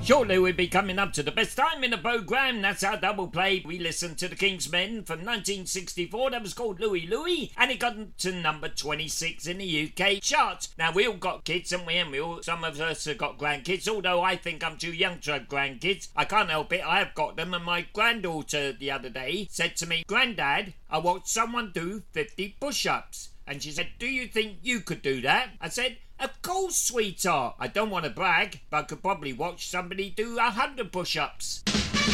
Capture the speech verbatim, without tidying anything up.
Shortly we'll be coming up to the best time in the programme. That's our double play. We listened to the King's Men from nineteen sixty-four. That was called Louie Louie, and it got to number twenty-six in the U K charts. Now, we all got kids, and we, and we all, some of us have got grandkids, although I think I'm too young to have grandkids. I can't help it, I have got them, and my granddaughter the other day said to me, "Grandad, I watched someone do fifty push-ups." And she said, "Do you think you could do that?" I said, "Of course, sweetheart. I don't want to brag, but I could probably watch somebody do a hundred push-ups."